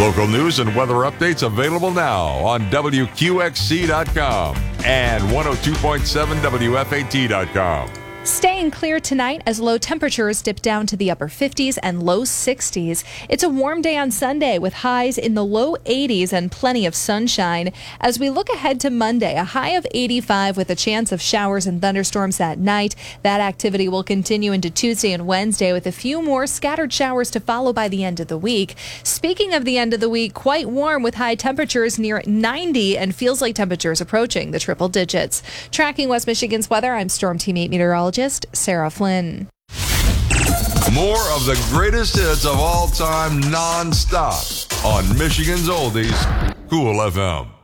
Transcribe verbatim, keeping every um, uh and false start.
Local news and weather updates available now on W Q X C dot com and one oh two point seven W F A T dot com. Staying clear tonight as low temperatures dip down to the upper fifties and low sixties. It's a warm day on Sunday with highs in the low eighties and plenty of sunshine. As we look ahead to Monday, a high of eighty-five with a chance of showers and thunderstorms at night. That activity will continue into Tuesday and Wednesday with a few more scattered showers to follow by the end of the week. Speaking of the end of the week, quite warm with high temperatures near ninety and feels like temperatures approaching the triple digits. Tracking West Michigan's weather, I'm Storm Team eight meteorologist Sarah Flynn. More of the greatest hits of all time non-stop on Michigan's Oldies, Cool F M.